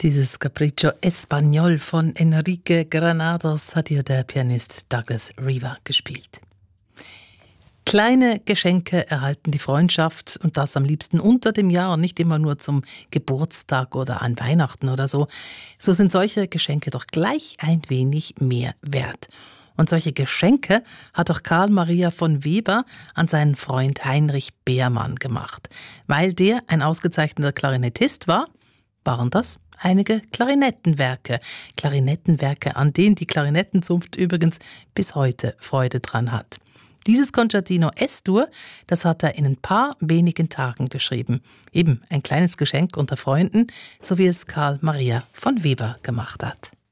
Dieses Capriccio Español von Enrique Granados hat hier der Pianist Douglas Riva gespielt. Kleine Geschenke erhalten die Freundschaft und das am liebsten unter dem Jahr und nicht immer nur zum Geburtstag oder an Weihnachten oder so. So sind solche Geschenke doch gleich ein wenig mehr wert. Und solche Geschenke hat auch Karl Maria von Weber an seinen Freund Heinrich Beermann gemacht. Weil der ein ausgezeichneter Klarinettist war, waren das einige Klarinettenwerke. Klarinettenwerke, an denen die Klarinettenzunft übrigens bis heute Freude dran hat. Dieses Concertino S-Dur, das hat er in ein paar wenigen Tagen geschrieben. Eben ein kleines Geschenk unter Freunden, so wie es Karl Maria von Weber gemacht hat.